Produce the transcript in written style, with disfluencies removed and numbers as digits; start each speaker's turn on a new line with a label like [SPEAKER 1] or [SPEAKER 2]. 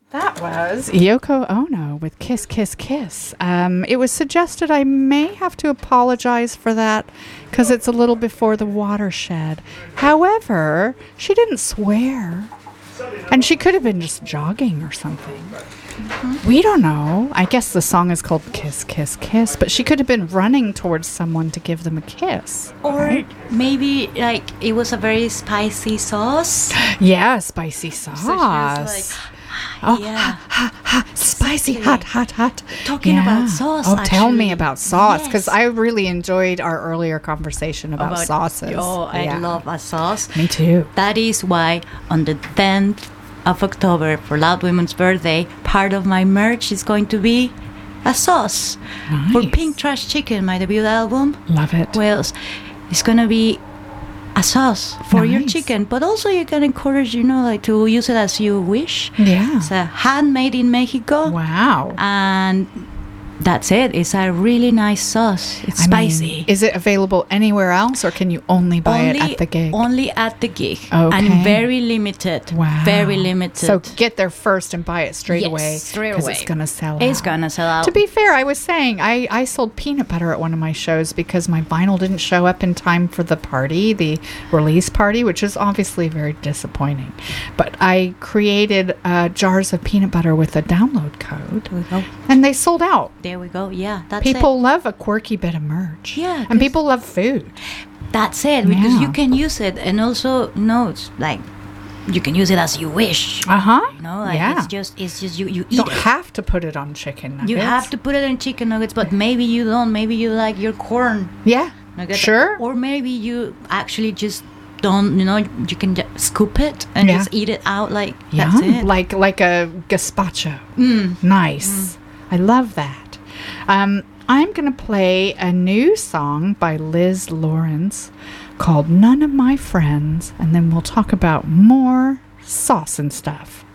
[SPEAKER 1] That was Yoko Ono with Kiss, Kiss, Kiss. It was suggested I may have to apologize for that because it's a little before the watershed. However, she didn't swear. And she could have been just jogging or something. Mm-hmm. We don't know. I guess the song is called Kiss, Kiss, Kiss, but she could have been running towards someone to give them a kiss.
[SPEAKER 2] Or maybe like it was a very spicy sauce.
[SPEAKER 1] Yeah, spicy sauce.
[SPEAKER 2] So she was like,
[SPEAKER 1] spicy,
[SPEAKER 2] exactly.
[SPEAKER 1] hot.
[SPEAKER 2] Talking about sauce.
[SPEAKER 1] Oh, tell me
[SPEAKER 2] actually.
[SPEAKER 1] about sauce, because
[SPEAKER 2] Yes.
[SPEAKER 1] I really enjoyed our earlier conversation about sauces.
[SPEAKER 2] Oh, I love a sauce.
[SPEAKER 1] Me too.
[SPEAKER 2] That is why on the 10th of October, for Loud Women's birthday, part of my merch is going to be a sauce for
[SPEAKER 1] Nice.
[SPEAKER 2] Pink Trash Chicken, my debut album.
[SPEAKER 1] Love it.
[SPEAKER 2] Well, it's going to be a sauce for your
[SPEAKER 1] Nice.
[SPEAKER 2] chicken, but also you can encourage, like to use it as you wish.
[SPEAKER 1] Yeah.
[SPEAKER 2] It's a handmade in Mexico.
[SPEAKER 1] Wow.
[SPEAKER 2] And that's it. It's a really nice sauce. It's spicy.
[SPEAKER 1] Is it available anywhere else, or can you only buy it at the gig?
[SPEAKER 2] Only at the gig.
[SPEAKER 1] Okay.
[SPEAKER 2] And very limited.
[SPEAKER 1] Wow.
[SPEAKER 2] Very limited.
[SPEAKER 1] So get there first and buy it straight
[SPEAKER 2] Yes,
[SPEAKER 1] away.
[SPEAKER 2] straight
[SPEAKER 1] Because
[SPEAKER 2] away.
[SPEAKER 1] it's going to sell out.
[SPEAKER 2] It's gonna sell out.
[SPEAKER 1] To be fair, I was saying I sold peanut butter at one of my shows because my vinyl didn't show up in time for the party, the release party, which is obviously very disappointing. But I created jars of peanut butter with a download code,
[SPEAKER 2] There we go.
[SPEAKER 1] and they sold out.
[SPEAKER 2] There we go. Yeah, that's
[SPEAKER 1] People love a quirky bit of merch.
[SPEAKER 2] Yeah,
[SPEAKER 1] And
[SPEAKER 2] 'cause-
[SPEAKER 1] people love food.
[SPEAKER 2] it. That's it. Because
[SPEAKER 1] Yeah.
[SPEAKER 2] you can use it, and also it's like you can use it as you wish.
[SPEAKER 1] Uh-huh.
[SPEAKER 2] Like it's just you
[SPEAKER 1] You
[SPEAKER 2] eat
[SPEAKER 1] don't
[SPEAKER 2] it.
[SPEAKER 1] have to put it on chicken nuggets.
[SPEAKER 2] You have to put it in chicken nuggets, but maybe you don't. Maybe you like your corn
[SPEAKER 1] Yeah.
[SPEAKER 2] nuggets.
[SPEAKER 1] Sure.
[SPEAKER 2] Or maybe you actually just don't. You can just scoop it and
[SPEAKER 1] Yeah.
[SPEAKER 2] just eat it out. Like
[SPEAKER 1] Yeah.
[SPEAKER 2] that's it.
[SPEAKER 1] Like a gazpacho. Nice. I love that. I'm going to play a new song by Liz Lawrence called None of My Friends, and then we'll talk about more sauce and stuff.